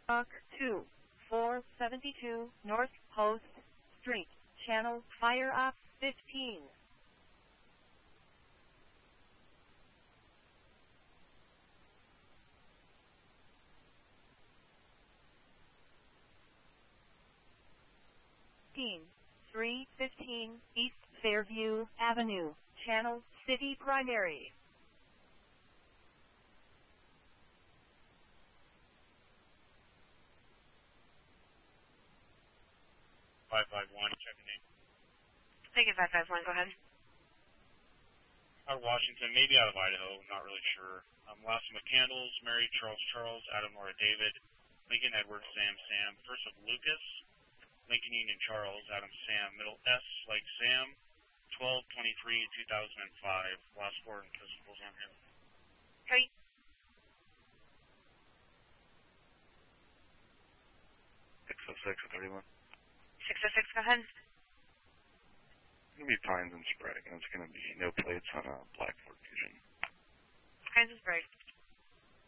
Dock 2, 472 North Post Street, Channel Fire Op 15. Team 315 East Fairview Avenue, Channel City Primary. 551, checking in. Thank you, 551. Go ahead. Out of Washington, maybe out of Idaho, not really sure. Last of McCandles, Mary, Charles, Adam, Laura, David, Lincoln, Edward, Sam, first of Lucas, Lincoln, Union, Charles, Adam, Sam, middle S, like Sam, 12/23/2005, last four in principals on him. Okay. Six of 31. 606, go ahead. It's going to be Pines and Sprague, and it's going to be no plates on a Black Ford Fusion. Pines and Sprague.